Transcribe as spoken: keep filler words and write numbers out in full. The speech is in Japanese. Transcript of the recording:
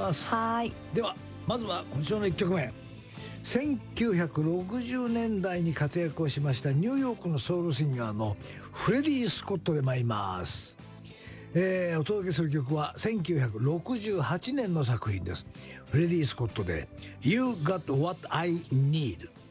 ます。 はい。 ではまずは今週のいっきょくめ、せんきゅうひゃくろくじゅうねんだいに活躍をしましたニューヨークのソウルシンガーのフレディ・スコットで参ります。えー、お届けする曲はせんきゅうひゃくろくじゅうはちねんの作品です。フレディ・スコットで You Got What I Need。